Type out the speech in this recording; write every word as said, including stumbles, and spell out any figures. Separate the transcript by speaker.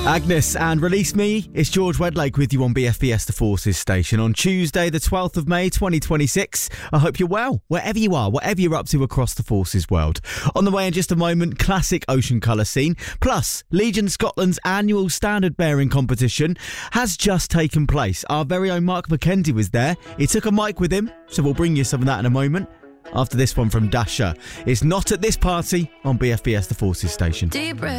Speaker 1: Agnes and Release Me. It's George Wedlake with you on B F B S The Forces station on Tuesday the twelfth of May twenty twenty-six. I hope you're well, wherever you are, whatever you're up to across the Forces world. On the way in just a moment, classic ocean colour scene. Plus, Legion Scotland's annual standard bearing competition has just taken place. Our very own Mark McKenzie was there. He took a mic with him, so we'll bring you some of that in a moment. After this one from Dasher, it's Not at This Party on B F B S The Forces station.
Speaker 2: Deep breath.